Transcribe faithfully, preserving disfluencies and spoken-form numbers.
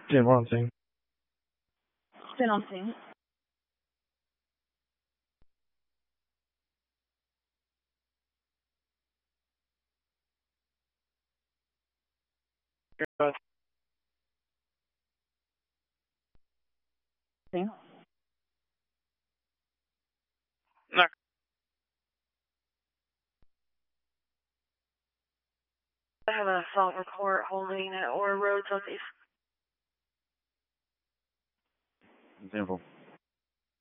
Sim, bom, sim. Sim, não, sim. Sim. No. I have an assault report holding at Orr Road Southeast. Example.